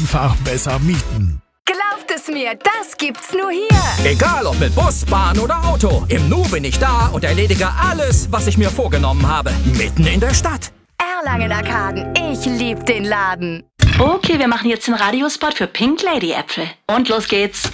einfach besser mieten. Glaubt es mir, das gibt's nur hier. Egal ob mit Bus, Bahn oder Auto, im Nu bin ich da und erledige alles, was ich mir vorgenommen habe. Mitten in der Stadt. Erlangen-Arkaden, ich lieb den Laden. Okay, wir machen jetzt den Radiospot für Pink Lady Äpfel. Und los geht's.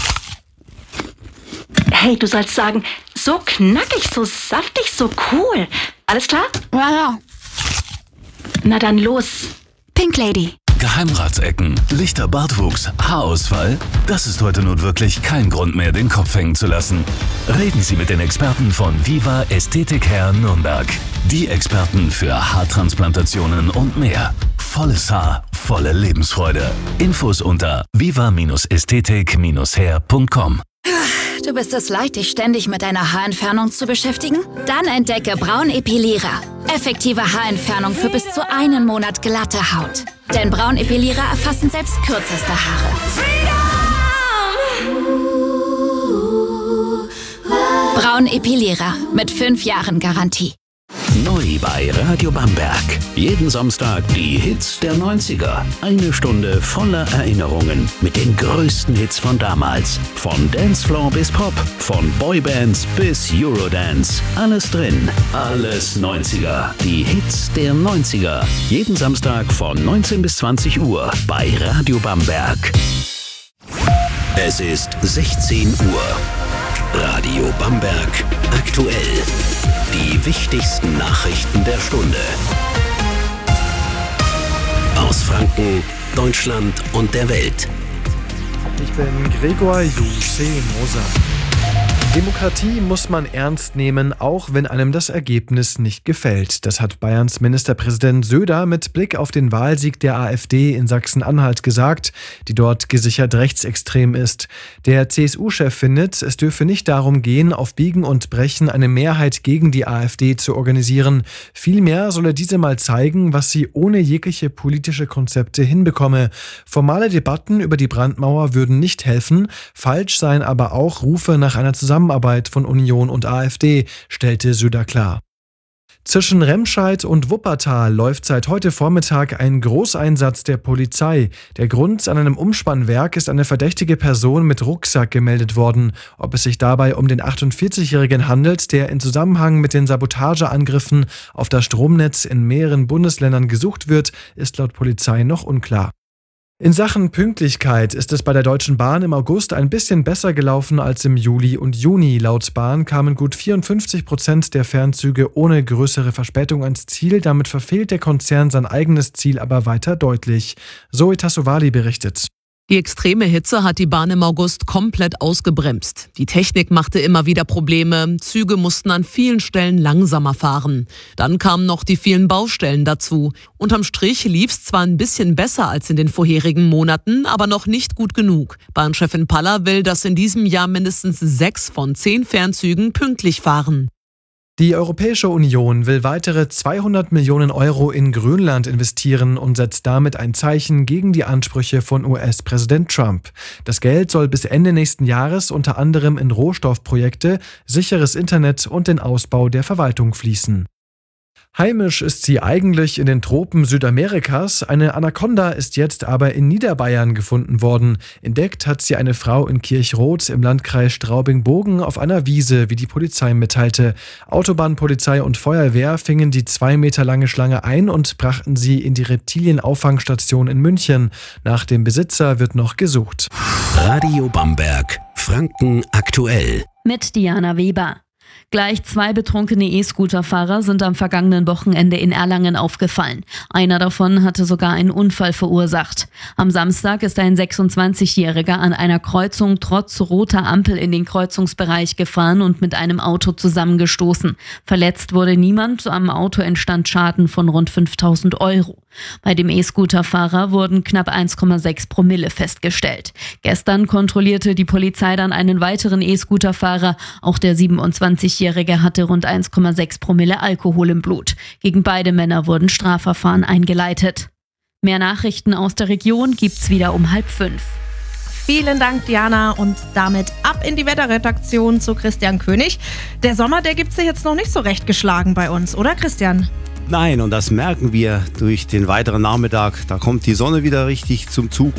Hey, du sollst sagen, so knackig, so saftig, so cool. Alles klar? Ja. Na dann los. Pink Lady. Geheimratsecken, lichter Bartwuchs, Haarausfall? Das ist heute nun wirklich kein Grund mehr, den Kopf hängen zu lassen. Reden Sie mit den Experten von Viva Ästhetik Hair Nürnberg. Die Experten für Haartransplantationen und mehr. Volles Haar, volle Lebensfreude. Infos unter viva-ästhetik-hair.com. Du bist es leid, dich ständig mit deiner Haarentfernung zu beschäftigen? Dann entdecke Braun Epilierer. Effektive Haarentfernung für bis zu 1 Monat glatte Haut. Denn Braun Epilierer erfassen selbst kürzeste Haare. Braun Epilierer mit 5 Jahren Garantie. Neu bei Radio Bamberg. Jeden Samstag die Hits der 90er. 1 Stunde voller Erinnerungen mit den größten Hits von damals. Von Dancefloor bis Pop, von Boybands bis Eurodance. Alles drin, alles 90er. Die Hits der 90er. Jeden Samstag von 19 bis 20 Uhr bei Radio Bamberg. Es ist 16 Uhr. Radio Bamberg aktuell. Die wichtigsten Nachrichten der Stunde. Aus Franken, Deutschland und der Welt. Ich bin Gregor Moser. Demokratie muss man ernst nehmen, auch wenn einem das Ergebnis nicht gefällt. Das hat Bayerns Ministerpräsident Söder mit Blick auf den Wahlsieg der AfD in Sachsen-Anhalt gesagt, die dort gesichert rechtsextrem ist. Der CSU-Chef findet, es dürfe nicht darum gehen, auf Biegen und Brechen eine Mehrheit gegen die AfD zu organisieren. Vielmehr solle diese mal zeigen, was sie ohne jegliche politische Konzepte hinbekomme. Formale Debatten über die Brandmauer würden nicht helfen, falsch seien aber auch Rufe nach einer Zusammenarbeit von Union und AfD, stellte Söder klar. Zwischen Remscheid und Wuppertal läuft seit heute Vormittag ein Großeinsatz der Polizei. Der Grund: an einem Umspannwerk ist eine verdächtige Person mit Rucksack gemeldet worden. Ob es sich dabei um den 48-Jährigen handelt, der in Zusammenhang mit den Sabotageangriffen auf das Stromnetz in mehreren Bundesländern gesucht wird, ist laut Polizei noch unklar. In Sachen Pünktlichkeit ist es bei der Deutschen Bahn im August ein bisschen besser gelaufen als im Juli und Juni. Laut Bahn kamen gut 54% der Fernzüge ohne größere Verspätung ans Ziel. Damit verfehlt der Konzern sein eigenes Ziel aber weiter deutlich. Zoe Tassovali berichtet. Die extreme Hitze hat die Bahn im August komplett ausgebremst. Die Technik machte immer wieder Probleme. Züge mussten an vielen Stellen langsamer fahren. Dann kamen noch die vielen Baustellen dazu. Unterm Strich lief es zwar ein bisschen besser als in den vorherigen Monaten, aber noch nicht gut genug. Bahnchefin Paller will, dass in diesem Jahr mindestens 6 von 10 Fernzügen pünktlich fahren. Die Europäische Union will weitere 200 Millionen Euro in Grönland investieren und setzt damit ein Zeichen gegen die Ansprüche von US-Präsident Trump. Das Geld soll bis Ende nächsten Jahres unter anderem in Rohstoffprojekte, sicheres Internet und den Ausbau der Verwaltung fließen. Heimisch ist sie eigentlich in den Tropen Südamerikas. Eine Anaconda ist jetzt aber in Niederbayern gefunden worden. Entdeckt hat sie eine Frau in Kirchroth im Landkreis Straubing-Bogen auf einer Wiese, wie die Polizei mitteilte. Autobahnpolizei und Feuerwehr fingen die 2 Meter lange Schlange ein und brachten sie in die Reptilienauffangstation in München. Nach dem Besitzer wird noch gesucht. Radio Bamberg, Franken aktuell. Mit Diana Weber. Gleich 2 betrunkene E-Scooter-Fahrer sind am vergangenen Wochenende in Erlangen aufgefallen. Einer davon hatte sogar einen Unfall verursacht. Am Samstag ist ein 26-Jähriger an einer Kreuzung trotz roter Ampel in den Kreuzungsbereich gefahren und mit einem Auto zusammengestoßen. Verletzt wurde niemand, am Auto entstand Schaden von rund 5.000 €. Bei dem E-Scooter-Fahrer wurden knapp 1,6 Promille festgestellt. Gestern kontrollierte die Polizei dann einen weiteren E-Scooter-Fahrer. Auch der 27-Jährige hatte rund 1,6 Promille Alkohol im Blut. Gegen beide Männer wurden Strafverfahren eingeleitet. Mehr Nachrichten aus der Region gibt's wieder um 4:30. Vielen Dank, Diana. Und damit ab in die Wetterredaktion zu Christian König. Der Sommer, der gibt sich jetzt noch nicht so recht geschlagen bei uns, oder Christian? Nein, und das merken wir durch den weiteren Nachmittag. Da kommt die Sonne wieder richtig zum Zug.